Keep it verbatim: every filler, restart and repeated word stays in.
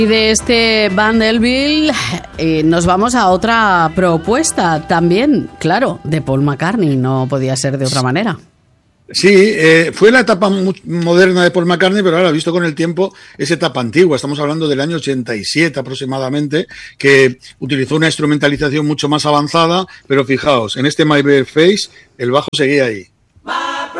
Y de este Vanderbilt eh, nos vamos a otra propuesta también, claro, de Paul McCartney, no podía ser de otra manera. Sí, eh, fue la etapa moderna de Paul McCartney, pero ahora, visto con el tiempo, es etapa antigua. Estamos hablando del año ochenta y siete aproximadamente, que utilizó una instrumentalización mucho más avanzada, pero fijaos, en este My Bare Face, el bajo seguía ahí.